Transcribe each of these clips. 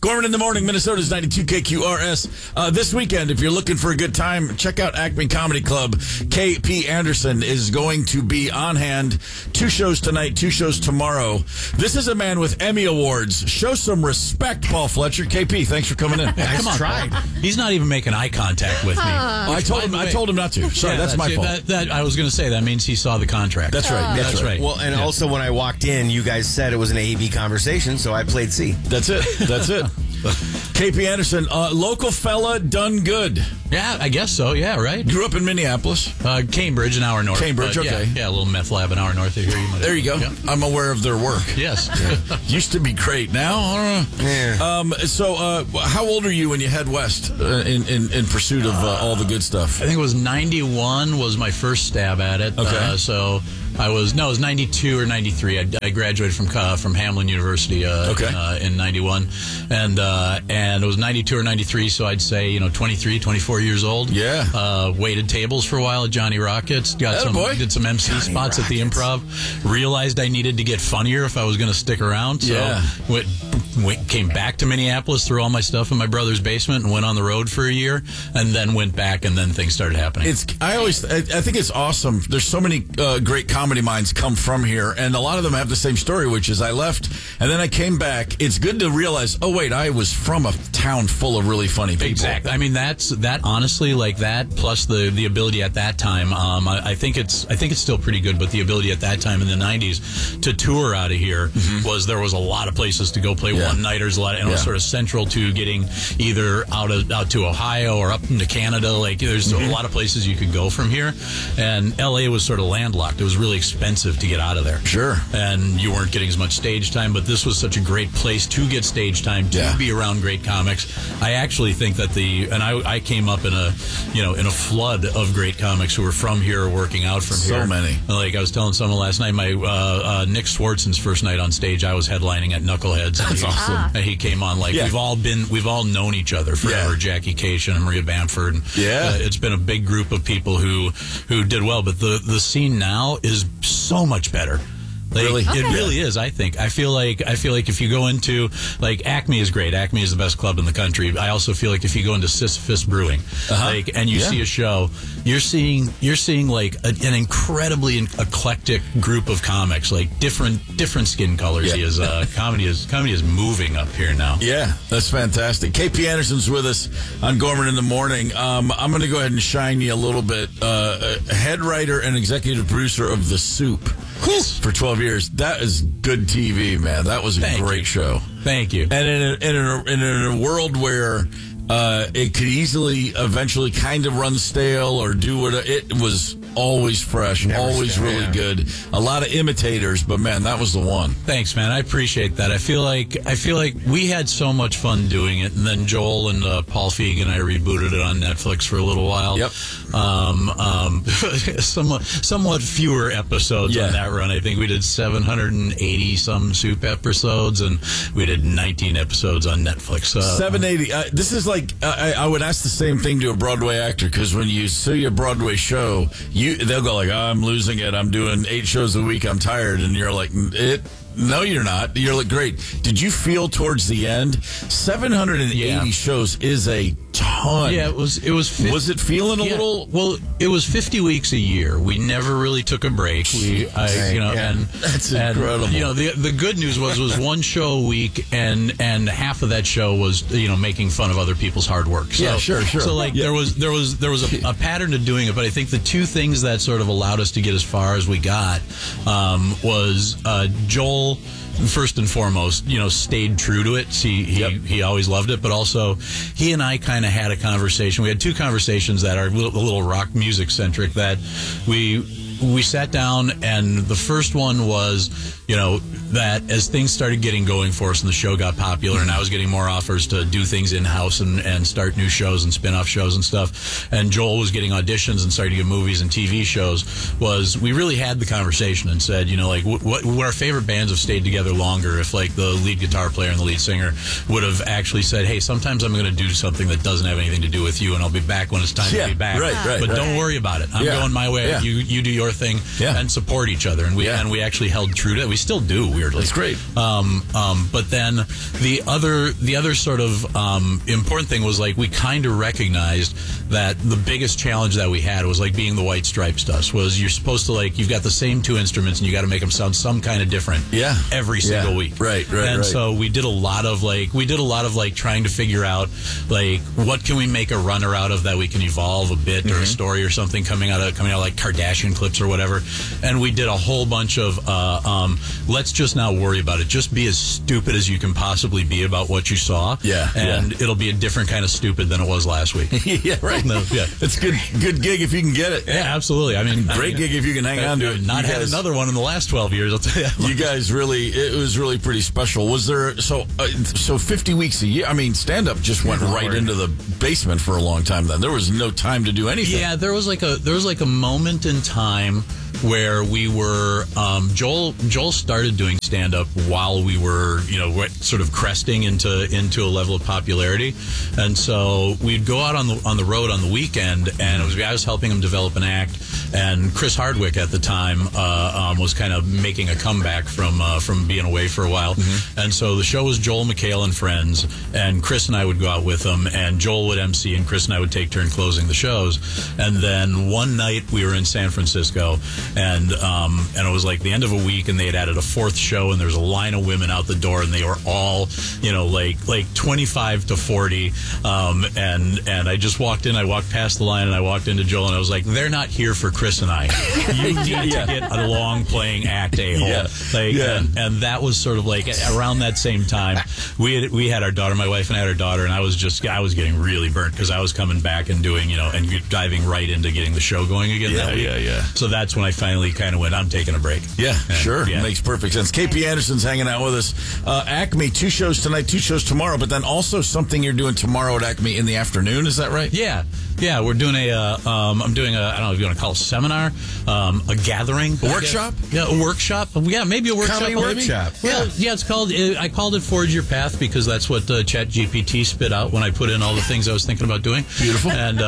Gorman in the morning, Minnesota's 92 KQRS. This weekend, if you're looking for a good time, check out Acme Comedy Club. KP Anderson is going to be on hand. 2 shows tonight, 2 shows tomorrow. This is a man with Emmy Awards. Show some respect, Paul Fletcher. KP, thanks for coming in. Come on, tried. He's not even making eye contact with me. I told him not to. Sorry, that's my fault. That I was going to say that means he saw the contract. That's right. That's right. Well, and also when I walked in, you guys said it was an AB conversation, so I played C. That's it. KP Anderson, local fella, done good. Yeah, I guess so. Yeah, right. Grew up in Minneapolis. Cambridge, an hour north. Cambridge, okay. Yeah, a little meth lab, an hour north of here. There you go. Yeah. I'm aware of their work. Yes. Used to be great. Now, I don't know. Yeah. So, how old are you when you head west in pursuit of all the good stuff? I think it was 91 was my first stab at it. Okay. So it was 92 or 93. I graduated from Hamlin University in 91, and it was 92 or 93. So I'd say 23, 24 years old. Yeah. Waited tables for a while at Johnny Rockets. Did some MC Johnny spots Rockets. At the Improv. Realized I needed to get funnier if I was going to stick around. So came back to Minneapolis, threw all my stuff in my brother's basement, and went on the road for a year, and then went back, and then things started happening. I think it's awesome. There's so many great comedy minds come from here, and a lot of them have the same story, which is I left, and then I came back. It's good to realize, oh wait, I was from a town full of really funny people. Exactly. I mean, that honestly, like that, plus the ability at that time. I think it's still pretty good, but the ability at that time in the '90s to tour out of here there was a lot of places to go play one-nighters, and it was sort of central to getting either out to Ohio or up into Canada. Like there's a lot of places you could go from here, and LA was sort of landlocked. It was really expensive to get out of there. Sure. And you weren't getting as much stage time, but this was such a great place to get stage time, to be around great comics. I actually think that I came up in a flood of great comics who were from here or working out from here. So many. Like I was telling someone last night, my Nick Swartzen's first night on stage, I was headlining at Knuckleheads. That's awesome. And he came on we've all known each other forever. Jackie Cation and Maria Bamford. And, it's been a big group of people who did well, but the scene now is so much better. It really is. I feel like if you go into Acme is great. Acme is the best club in the country. I also feel like if you go into Sisyphus Brewing, and you see a show, you're seeing an incredibly eclectic group of comics, different skin colors. Comedy is moving up here now. Yeah, that's fantastic. KP Anderson's with us on Gorman in the morning. I'm going to go ahead and shine you a little bit. Head writer and executive producer of The Soup for 12 years. That is good TV, man. That was a great show. Thank you. And in a world where it could easily eventually kind of run stale or do what it was always fresh, always really good. A lot of imitators, but man, that was the one. Thanks, man. I appreciate that. I feel like we had so much fun doing it, and then Joel and Paul Feig and I rebooted it on Netflix for a little while. Yep. Somewhat fewer episodes on that run. I think we did 780 some Soup episodes, and we did 19 episodes on Netflix. 780. This is I would ask the same thing to a Broadway actor, because when you see a Broadway show, they'll go I'm losing it. I'm doing 8 shows a week. I'm tired. And you're like, no, you're not. You're great. Did you feel towards the end? 780 shows is a ton. Yeah, it was. Was it feeling a little? Well, it was 50 weeks a year. We never really took a break. And that's incredible. The good news was one show a week, and half of that show was making fun of other people's hard work. So, sure. So there was a pattern to doing it, but I think the 2 things that sort of allowed us to get as far as we got was Joel, first and foremost, stayed true to it. He always loved it, but also he and I kind of had a conversation. We had 2 conversations that are a little rock music centric that we sat down, and the first one was, that as things started getting going for us and the show got popular and I was getting more offers to do things in-house and start new shows and spin-off shows and stuff, and Joel was getting auditions and starting to get movies and TV shows, was we really had the conversation and said, would our favorite bands have stayed together longer if the lead guitar player and the lead singer would have actually said, hey, sometimes I'm going to do something that doesn't have anything to do with you, and I'll be back when it's time to be back. Right, but don't worry about it. I'm going my way. You do your thing and support each other. And we actually held true to it. We still do, weirdly. That's great. But then the other sort of important thing was like we kind of recognized that the biggest challenge that we had was like being the White Stripes does, was you're supposed to like, you've got the same two instruments and you got to make them sound some kind of different every single week. Right. And so we did a lot of like trying to figure out like what can we make a runner out of that we can evolve a bit or a story or something coming out like Kardashian clips or whatever. And we did a whole bunch of let's just not worry about it. Just be as stupid as you can possibly be about what you saw. And it'll be a different kind of stupid than it was last week. It's a good gig if you can get it. Yeah, absolutely. I mean, great gig if you can hang on to it. Not had another one in the last 12 years, I'll tell you. You guys it was really pretty special. Was there, so 50 weeks a year, I mean, stand-up just went right into the basement for a long time then. There was no time to do anything. Yeah, there was like a moment in time where we were Joel started doing stand-up while we were sort of cresting into a level of popularity, and so we'd go out on the road on the weekend, and I was helping him develop an act, and Chris Hardwick at the time was kind of making a comeback from being away for a while, and so the show was Joel McHale and Friends, and Chris and I would go out with him, and Joel would MC, and Chris and I would take turn closing the shows, and then one night we were in San Francisco. And it was like the end of a week, and they had added a fourth show, and there was a line of women out the door, and they were all, like 25 to 40. And I just walked in, I walked past the line, and I walked into Joel, and I was like, they're not here for Chris and I. You need to get a long playing act, a-hole. And that was sort of like around that same time, we had our daughter, my wife and I had our daughter, and I was getting really burnt because I was coming back and doing, and diving right into getting the show going again that week. So that's when I finally kind of went, I'm taking a break. Makes perfect sense. KP Anderson's hanging out with us. Acme, 2 shows tonight, 2 shows tomorrow, but then also something you're doing tomorrow at Acme in the afternoon, is that right? We're doing I'm doing I don't know if you want to call it a seminar, a gathering. A workshop? A workshop. Maybe a workshop. Comedy workshop. It's called, I called it Forge Your Path because that's what ChatGPT spit out when I put in all the things I was thinking about doing. Beautiful. And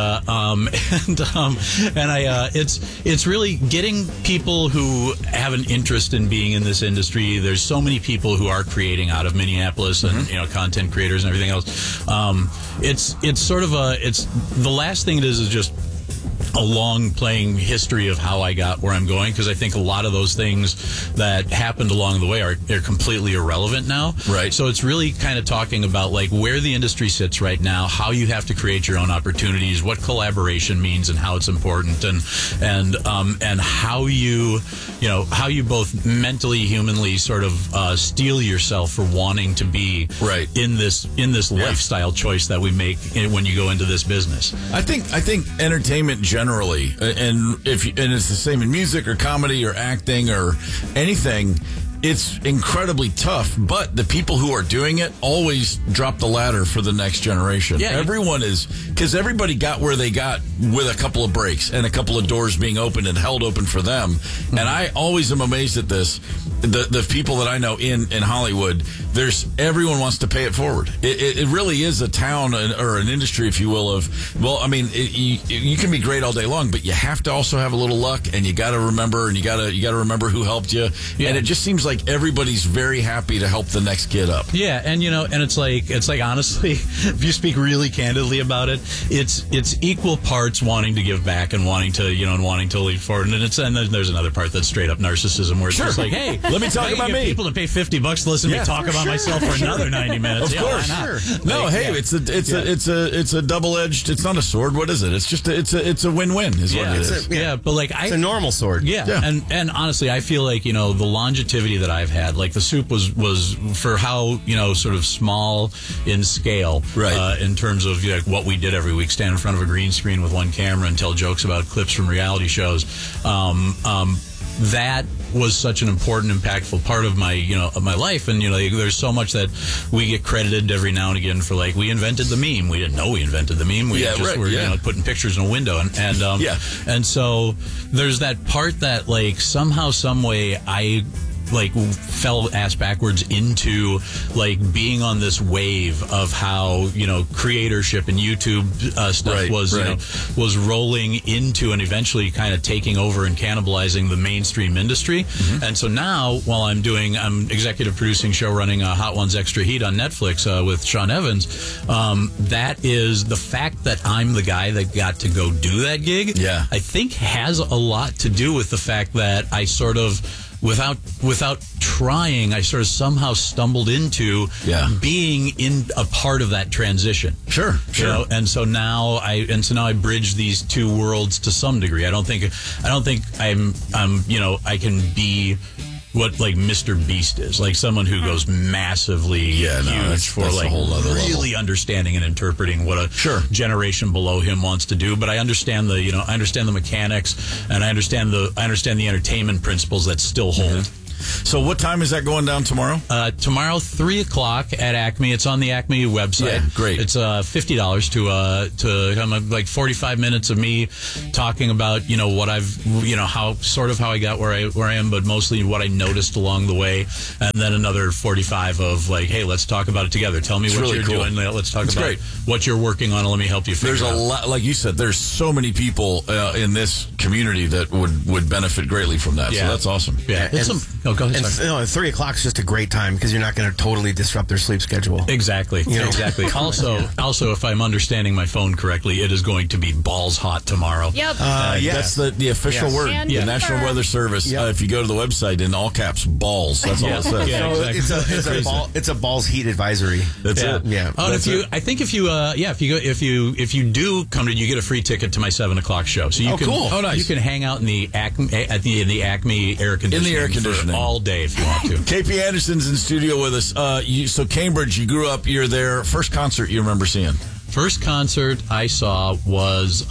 it's really getting people who have an interest in being in this industry. There's so many people who are creating out of Minneapolis and content creators and everything else. It's sort of the last thing it is just a long playing history of how I got where I'm going, because I think a lot of those things that happened along the way are completely irrelevant now. Right. So it's really kind of talking about like where the industry sits right now, how you have to create your own opportunities, what collaboration means and how it's important, and how you both mentally, humanly sort of steel yourself for wanting to be in this lifestyle choice that we make when you go into this business. I think entertainment generally, and it's the same in music or comedy or acting or anything. It's incredibly tough, but the people who are doing it always drop the ladder for the next generation. Everyone is, because everybody got where they got with a couple of breaks and a couple of doors being opened and held open for them. And I always am amazed at this. The people that I know in Hollywood, everyone wants to pay it forward. It really is a town or an industry, if you will, you can be great all day long, but you have to also have a little luck, and you got to remember, and you got to remember who helped you. And it just seems like everybody's very happy to help the next kid up. And it's like honestly, if you speak really candidly about it, it's equal parts wanting to give back and wanting to lead forward, and then there's another part that's straight up narcissism where it's just like, hey, let me talk about me. People to pay $50 to listen to me talk about myself for another 90 minutes. Of course. No, it's a double-edged. It's not a sword. What is it? It's just it's a win-win. Is what it is. But like it's a normal sword. And honestly, I feel like the longevity that I've had, like the Soup was for how sort of small in scale, in terms of what we did every week, stand in front of a green screen with one camera and tell jokes about clips from reality shows. That was such an important, impactful part of my, of my life. And, there's so much that we get credited every now and again for, like, we invented the meme. We didn't know we invented the meme. We were putting pictures in a window. And so there's that part that, like, somehow, some way, like fell ass backwards into like being on this wave of how, you know, creatorship and YouTube stuff was rolling into and eventually kind of taking over and cannibalizing the mainstream industry. And so now, while I'm executive producing, show running Hot Ones Extra Heat on Netflix with Sean Evans, that is the fact that I'm the guy that got to go do that gig. Yeah. I think has a lot to do with the fact that I sort of, without trying, I sort of somehow stumbled into being in a part of that transition. Sure. You know? And so now I bridge these two worlds to some degree. I don't think I'm you know, I can be what like Mr. Beast is, like someone who goes massively huge for like really understanding and interpreting what a generation below him wants to do. But I understand the mechanics, and I understand the entertainment principles that still hold. So what time is that going down tomorrow? Tomorrow, 3:00 at Acme. It's on the Acme website. Yeah, great. It's $50 to come, like 45 minutes of me talking about, you know, what I've, you know, how I got where I am, but mostly what I noticed along the way. And then another 45 of like, hey, let's talk about it together. Tell me what you're doing. Let's talk about what you're working on, and let me help you figure it out. There's a lot, like you said, there's so many people in this community that would benefit greatly from that. So that's awesome. Yeah. Go ahead. And 3:00 is just a great time because you're not going to totally disrupt their sleep schedule. Exactly. You know? Exactly. Also, if I'm understanding my phone correctly, it is going to be balls hot tomorrow. Yep. That's the official word. And the National Weather Service. If you go to the website, in all caps, balls. That's all it says. Yeah, exactly. It's a balls heat advisory. That's it. Yeah. Oh, and if you do come to, you get a free ticket to my 7:00 show. So you can, cool. Oh, nice. You can hang out in the Acme air conditioning all day if you want to. KP Anderson's in studio with us. So Cambridge, you grew up. You're there. First concert you remember seeing? First concert I saw was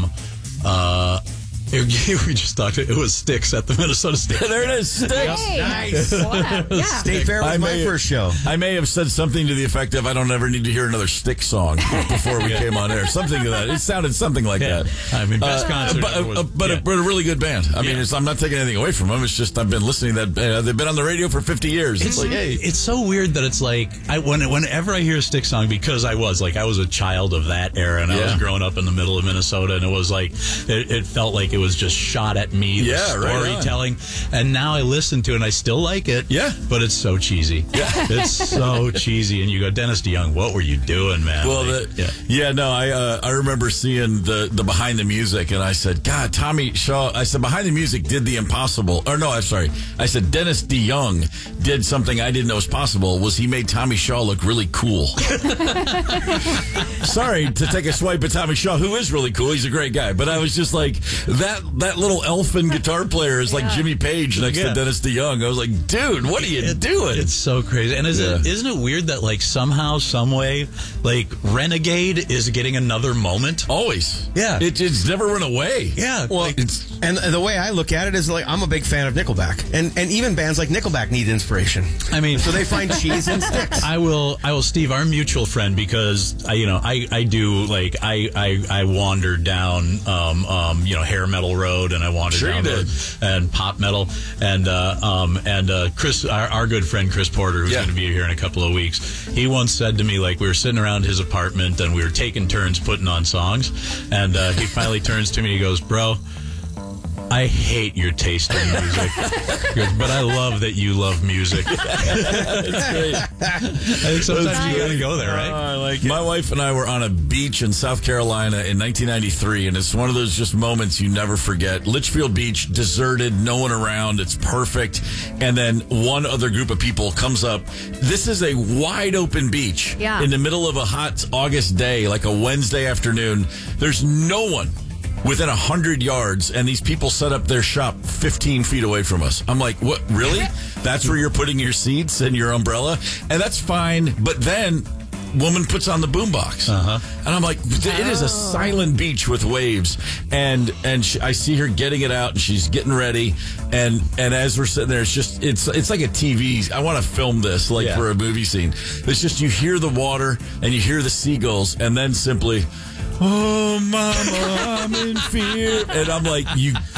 we just talked. It was Styx at the Minnesota State. There it is, Styx. Hey. Nice. Wow. Yeah. State Fair was my first show. I may have said something to the effect of, I don't ever need to hear another Styx song before we came on air. Something to that. It sounded something like that. I mean, best concert. But a really good band. I mean, I'm not taking anything away from them. It's just I've been listening to that. They've been on the radio for 50 years. It's like, hey. It's so weird that it's like, whenever I hear a Styx song, because I was a child of that era, and I was growing up in the middle of Minnesota, and it was like, it felt like it was just shot at me, the storytelling. And now I listen to it and I still like it. Yeah. But it's so cheesy. Yeah. It's so cheesy. And you go, Dennis DeYoung, what were you doing, man? Well, I remember seeing the behind the music, and I said, God, Tommy Shaw, I said, behind the music did the impossible. Or no, I'm sorry. I said, Dennis DeYoung did something I didn't know was possible, was he made Tommy Shaw look really cool. Sorry to take a swipe at Tommy Shaw, who is really cool. He's a great guy. But I was just like, that little elfin guitar player is like Jimmy Page next to Dennis DeYoung. I was like, dude, what are you doing? It's so crazy. And isn't it weird that like somehow, some way, like Renegade is getting another moment? Always. Yeah. It's never run away. Yeah. Well, and the way I look at it is like, I'm a big fan of Nickelback, and even bands like Nickelback need inspiration. I mean, so they find cheese and Styx. I will, Steve, our mutual friend, because I wandered down, hair metal road, and I wandered down and pop metal, and Chris, our good friend Chris Porter, who's going to be here in a couple of weeks, he once said to me, like, we were sitting around his apartment and we were taking turns putting on songs, and he finally turns to me, he goes, bro, I hate your taste in music. He goes, but I love that you love music. That's great. I think sometimes you gotta go there, right? I like it. My wife and I were on a beach in South Carolina in 1993, and it's one of those just moments you never forget. Litchfield Beach, deserted, no one around, it's perfect. And then one other group of people comes up. This is a wide open beach in the middle of a hot August day, like a Wednesday afternoon. There's no one within 100 yards, and these people set up their shop 15 feet away from us. I'm like, what, really? That's where you're putting your seats and your umbrella? And that's fine, but then woman puts on the boombox. And I'm like, it is a silent beach with waves, and I see her getting it out, and she's getting ready, and as we're sitting there, it's like a TV. I want to film this for a movie scene. It's just, you hear the water and you hear the seagulls, and then simply, oh, mama, I'm in fear. And I'm like, you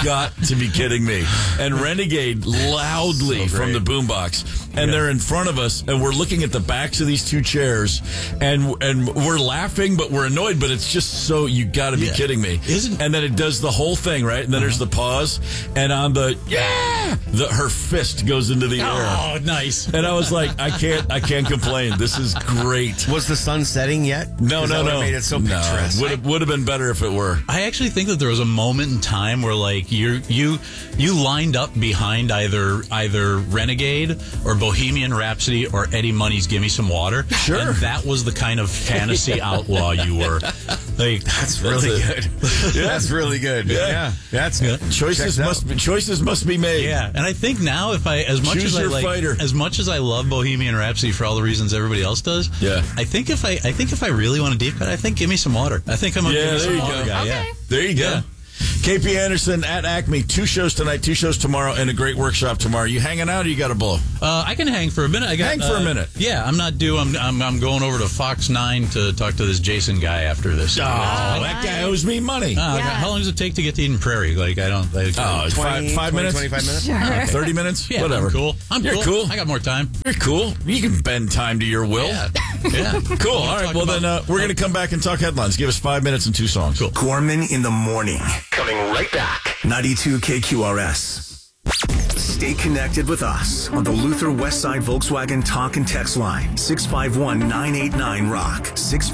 got to be kidding me. And Renegade loudly from the boombox. And they're in front of us, and we're looking at the backs of these two chairs, and we're laughing, but we're annoyed, but it's just so, you got to be kidding me. And then it does the whole thing, right? And then there's the pause, and on the, her fist goes into the air. Oh, nice. And I was like, I can't complain. This is great. Was the sun setting yet? No. Made it so picturesque. Would have been better if it were. I actually think that there was a moment in time where, like, you lined up behind either Renegade or Bohemian Rhapsody or Eddie Money's "Give Me Some Water." Sure, and that was the kind of fantasy outlaw you were. Like, that's really good. That's really good. Yeah. That's good. Choices must be made. Yeah, and I think now, as much as I love Bohemian Rhapsody for all the reasons everybody else does, I think if I really want to deep cut, I think "Give Me Some Water." I think I'm a Give Me Some Water guy. Okay. Yeah, there you go. Yeah. KP Anderson at Acme. 2 shows tonight, 2 shows tomorrow, and a great workshop tomorrow. You hanging out, or you got to blow? I can hang for a minute. Hang for a minute. Yeah, I'm not due. I'm going over to Fox 9 to talk to this Jason guy after this. Oh, that guy owes me money. How long does it take to get to Eden Prairie? Like, I don't. 5 minutes? 25 minutes? Sure. 30 minutes? Yeah, whatever. You're cool. I got more time. You're cool. You can bend time to your will. Yeah. Cool. All right. Well, then we're going to come back and talk headlines. Give us 5 minutes and 2 songs. Cool. Gorman in the morning. Coming right back. 92 KQRS. Stay connected with us on the Luther Westside Volkswagen Talk and Text line. 651-989-ROCK.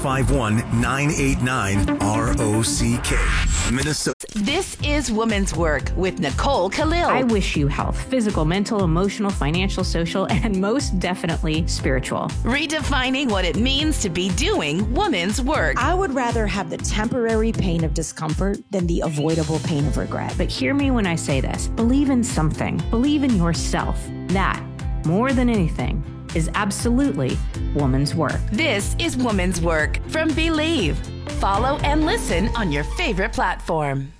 651-989-ROCK. Minnesota. This is Women's Work with Nicole Khalil. I wish you health, physical, mental, emotional, financial, social, and most definitely spiritual. Redefining what it means to be doing women's work. I would rather have the temporary pain of discomfort than the avoidable pain of regret. But hear me when I say this. Believe in something. Believe in yourself. That, more than anything, is absolutely woman's work. This is Woman's Work from Believe. Follow and listen on your favorite platform.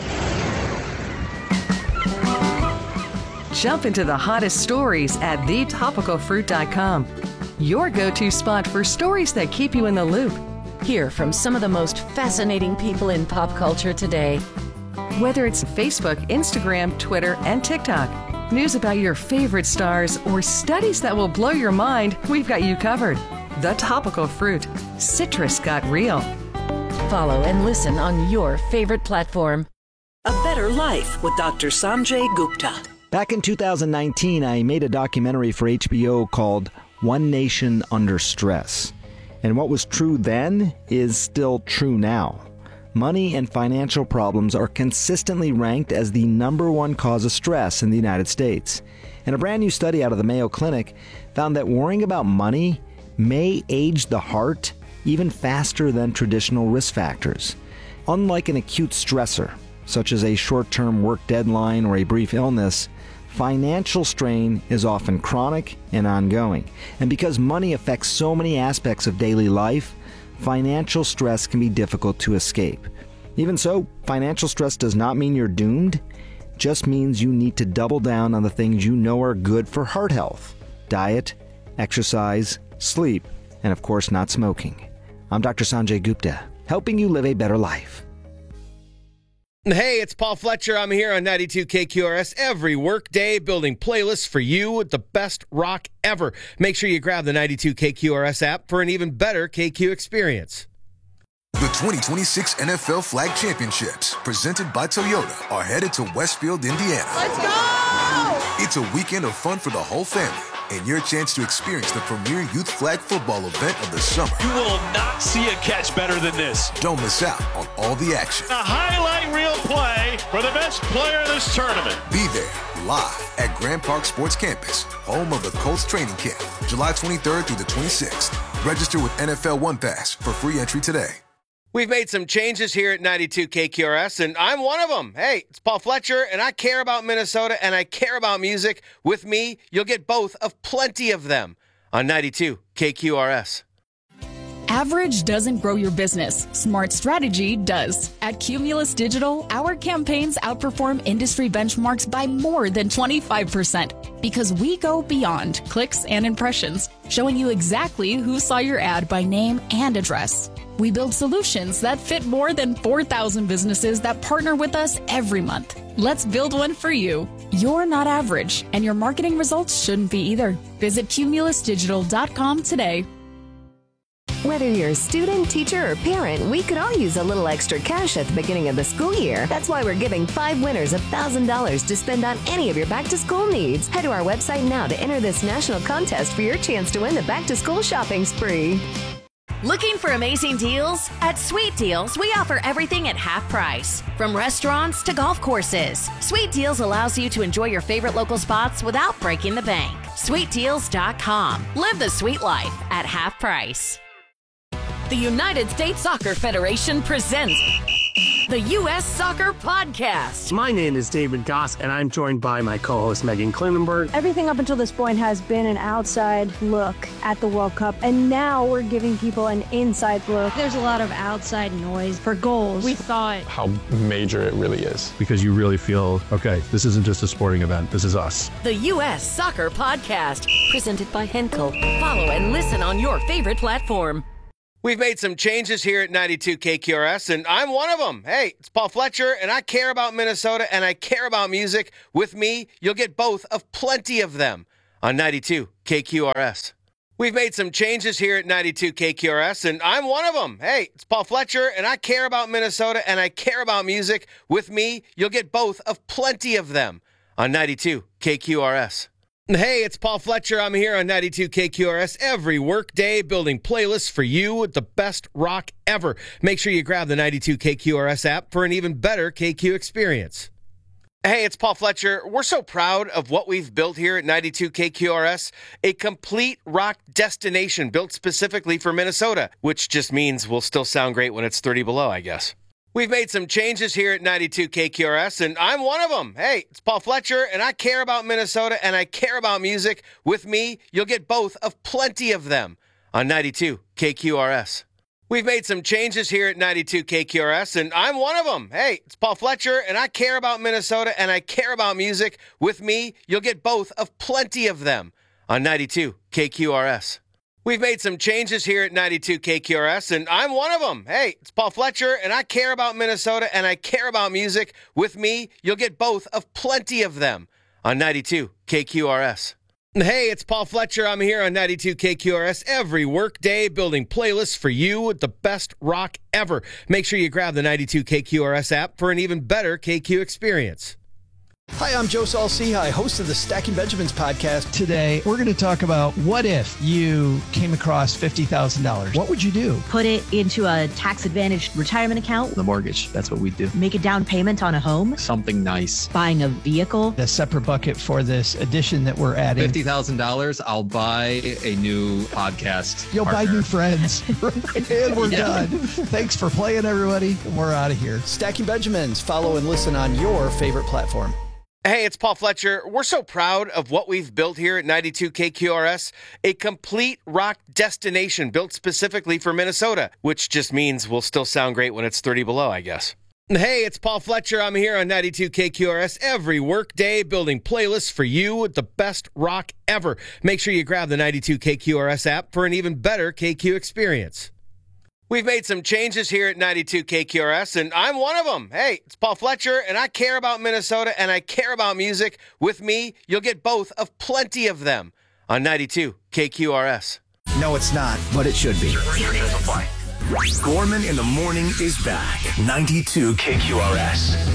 Jump into the hottest stories at thetopicalfruit.com. Your go-to spot for stories that keep you in the loop. Hear from some of the most fascinating people in pop culture today. Whether it's Facebook, Instagram, Twitter, and TikTok, news about your favorite stars, or studies that will blow your mind, we've got you covered. The Topical Fruit. Citrus got real. Follow and listen on your favorite platform. A Better Life with Dr. Sanjay Gupta. Back in 2019, I made a documentary for HBO called One Nation Under Stress. And what was true then is still true now. Money and financial problems are consistently ranked as the #1 cause of stress in the United States. And a brand new study out of the Mayo Clinic found that worrying about money may age the heart even faster than traditional risk factors. Unlike an acute stressor, such as a short-term work deadline or a brief illness, financial strain is often chronic and ongoing. And because money affects so many aspects of daily life, financial stress can be difficult to escape. Even so, financial stress does not mean you're doomed. It just means you need to double down on the things you know are good for heart health: diet, exercise, sleep, and of course not smoking. I'm Dr. Sanjay Gupta, helping you live a better life. Hey, it's Paul Fletcher. I'm here on 92 KQRS every workday, building playlists for you with the best rock ever. Make sure you grab the 92 KQRS app for an even better KQ experience. The 2026 NFL Flag Championships, presented by Toyota, are headed to Westfield, Indiana. Let's go! It's a weekend of fun for the whole family, and your chance to experience the premier youth flag football event of the summer. You will not see a catch better than this. Don't miss out on all the action. A highlight reel play for the best player of this tournament. Be there live at Grand Park Sports Campus, home of the Colts training camp, July 23rd through the 26th. Register with NFL One Pass for free entry today. We've made some changes here at 92 KQRS, and I'm one of them. Hey, it's Paul Fletcher, and I care about Minnesota, and I care about music. With me, you'll get both of plenty of them on 92 KQRS. Average doesn't grow your business. Smart strategy does. At Cumulus Digital, our campaigns outperform industry benchmarks by more than 25% because we go beyond clicks and impressions, showing you exactly who saw your ad by name and address. We build solutions that fit more than 4,000 businesses that partner with us every month. Let's build one for you. You're not average, and your marketing results shouldn't be either. Visit cumulusdigital.com today. Whether you're a student, teacher, or parent, we could all use a little extra cash at the beginning of the school year. That's why we're giving 5 winners $1,000 to spend on any of your back-to-school needs. Head to our website now to enter this national contest for your chance to win the back-to-school shopping spree. Looking for amazing deals? At Sweet Deals, we offer everything at half price. From restaurants to golf courses, Sweet Deals allows you to enjoy your favorite local spots without breaking the bank. SweetDeals.com. Live the sweet life at half price. The United States Soccer Federation presents the U.S. Soccer Podcast. My name is David Goss, and I'm joined by my co-host Megan Klinenberg. Everything up until this point has been an outside look at the World Cup, and now we're giving people an inside look. There's a lot of outside noise for goals. We thought how major it really is, because you really feel, okay, this isn't just a sporting event, this is us. The U.S. Soccer Podcast, presented by Henkel. Follow and listen on your favorite platform. We've made some changes here at 92 KQRS, and I'm one of them. Hey, it's Paul Fletcher, and I care about Minnesota, and I care about music. With me, you'll get both of plenty of them on 92 KQRS. We've made some changes here at 92 KQRS, and I'm one of them. Hey, it's Paul Fletcher, and I care about Minnesota, and I care about music. With me, you'll get both of plenty of them on 92 KQRS. Hey, it's Paul Fletcher. I'm here on 92 KQRS every workday building playlists for you with the best rock ever. Make sure you grab the 92 KQRS app for an even better KQ experience. Hey, it's Paul Fletcher. We're so proud of what we've built here at 92 KQRS, a complete rock destination built specifically for Minnesota, which just means we'll still sound great when it's 30 below, I guess. We've made some changes here at 92 KQRS, and I'm one of them. Hey, it's Paul Fletcher, and I care about Minnesota, and I care about music. With me, you'll get both of plenty of them on 92 KQRS. We've made some changes here at 92 KQRS, and I'm one of them. Hey, it's Paul Fletcher, and I care about Minnesota, and I care about music. With me, you'll get both of plenty of them on 92 KQRS. We've made some changes here at 92 KQRS, and I'm one of them. Hey, it's Paul Fletcher, and I care about Minnesota, and I care about music. With me, you'll get both of plenty of them on 92 KQRS. Hey, it's Paul Fletcher. I'm here on 92 KQRS every workday building playlists for you with the best rock ever. Make sure you grab the 92 KQRS app for an even better KQ experience. Hi, I'm Joe Saul-Sehy, host of the Stacking Benjamins podcast. Today, we're going to talk about what if you came across $50,000? What would you do? Put it into a tax-advantaged retirement account. The mortgage, that's what we do. Make a down payment on a home. Something nice. Buying a vehicle. A separate bucket for this addition that we're adding. $50,000, I'll buy a new podcast. You'll partner. buy new friends. And we're done. Thanks for playing, everybody. And we're out of here. Stacking Benjamins. Follow and listen on your favorite platform. Hey, it's Paul Fletcher. We're so proud of what we've built here at 92 KQRS, a complete rock destination built specifically for Minnesota, which just means we'll still sound great when it's 30 below, I guess. Hey, it's Paul Fletcher. I'm here on 92 KQRS every workday building playlists for you with the best rock ever. Make sure you grab the 92 KQRS app for an even better KQ experience. We've made some changes here at 92 KQRS, and I'm one of them. Hey, it's Paul Fletcher, and I care about Minnesota, and I care about music. With me, you'll get both of plenty of them on 92 KQRS. No, it's not, but it should be. Gorman in the Morning is back. 92 KQRS.